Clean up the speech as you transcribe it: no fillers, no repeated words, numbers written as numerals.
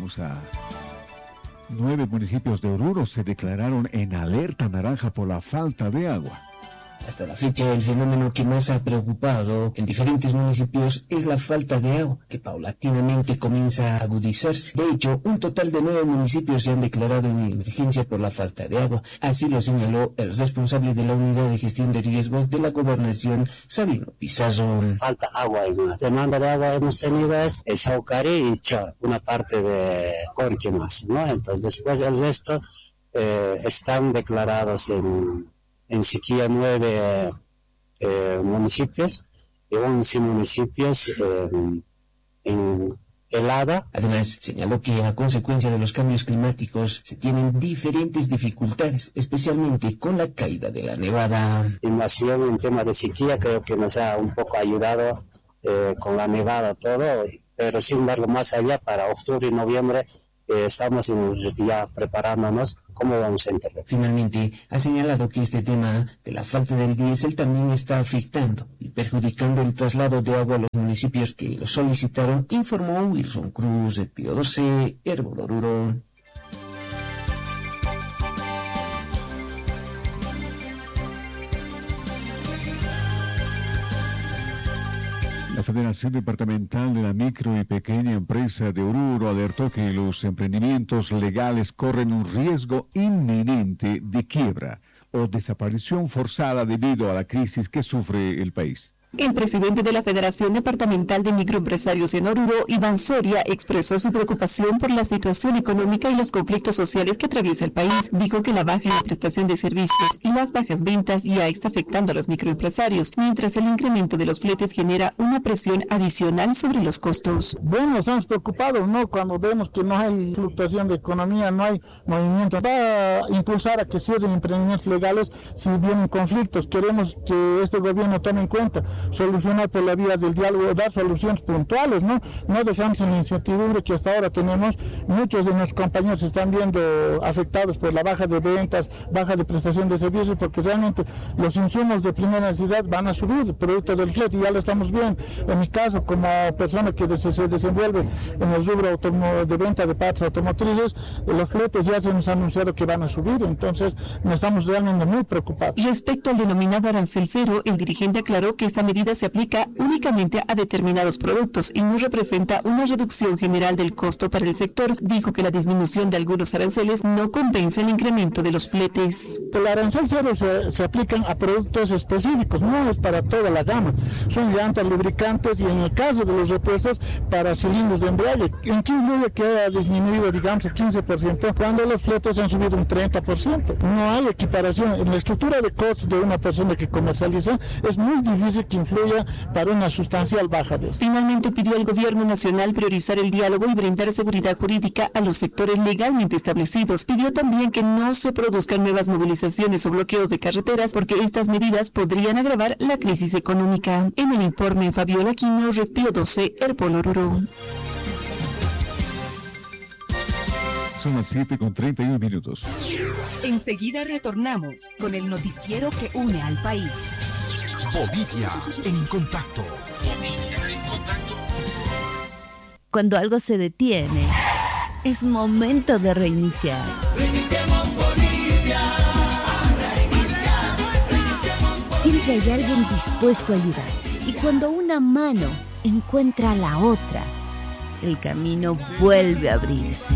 Vamos a... 9 municipios de Oruro se declararon en alerta naranja por la falta de agua. Hasta la fecha, el fenómeno que más ha preocupado en diferentes municipios es la falta de agua, que paulatinamente comienza a agudizarse. De hecho, un total de 9 municipios se han declarado en emergencia por la falta de agua. Así lo señaló el responsable de la Unidad de Gestión de Riesgos de la Gobernación, Sabino Pizarro. Falta agua, la demanda de agua hemos tenido es Saucari y Chá, una parte de Corque más, ¿no? Entonces, después el resto están declarados en sequía 9 municipios y 11 municipios en helada. Además, señaló que a consecuencia de los cambios climáticos se tienen diferentes dificultades, especialmente con la caída de la nevada. Y más bien en tema de sequía creo que nos ha un poco ayudado con la nevada todo, pero sin embargo más allá para octubre y noviembre estamos ya preparándonos cómo vamos a intervenir. Finalmente, ha señalado que este tema de la falta del diésel también está afectando y perjudicando el traslado de agua a los municipios que lo solicitaron, informó Wilson Cruz de Pío 12, Herbol Oruro. La Federación Departamental de la Micro y Pequeña Empresa de Oruro alertó que los emprendimientos legales corren un riesgo inminente de quiebra o desaparición forzada debido a la crisis que sufre el país. El presidente de la Federación Departamental de Microempresarios en Oruro, Iván Soria, expresó su preocupación por la situación económica y los conflictos sociales que atraviesa el país. Dijo que la baja en la prestación de servicios y las bajas ventas ya está afectando a los microempresarios, mientras el incremento de los fletes genera una presión adicional sobre los costos. Bueno, estamos preocupados, ¿no? Cuando vemos que no hay fluctuación de economía, no hay movimiento. Va a impulsar a que cierren emprendimientos legales si vienen conflictos. Queremos que este gobierno tome en cuenta solucionar por la vía del diálogo, dar soluciones puntuales, ¿no? No dejamos en la incertidumbre que hasta ahora tenemos. Muchos de nuestros compañeros se están viendo afectados por la baja de ventas, baja de prestación de servicios, porque realmente los insumos de primera necesidad van a subir, producto del flete, y ya lo estamos viendo. En mi caso, como persona que se desenvuelve en el rubro de venta de partes automotrices, los fletes ya se nos ha anunciado que van a subir, entonces estamos realmente muy preocupados. Respecto al denominado arancel cero, el dirigente aclaró que esta medida se aplica únicamente a determinados productos y no representa una reducción general del costo para el sector. Dijo que la disminución de algunos aranceles no compensa el incremento de los fletes. El arancel cero se aplican a productos específicos, no es para toda la gama. Son llantas, lubricantes y en el caso de los repuestos para cilindros de embrague. ¿En qué influye que haya disminuido, digamos, el 15% cuando los fletes han subido un 30%? No hay equiparación. En la estructura de costos de una persona que comercializa es muy difícil que influya para una sustancial baja de esto. Finalmente pidió al gobierno nacional priorizar el diálogo y brindar seguridad jurídica a los sectores legalmente establecidos. Pidió también que no se produzcan nuevas movilizaciones o bloqueos de carreteras porque estas medidas podrían agravar la crisis económica. En el informe, Fabiola Quino, Pío 12, Herbol Oruro. Son las 7:31. Enseguida retornamos con el noticiero que une al país. Bolivia en contacto. Cuando algo se detiene, es momento de reiniciar. Reiniciemos Bolivia. Siempre hay alguien dispuesto a ayudar. Y cuando una mano encuentra a la otra, el camino vuelve a abrirse.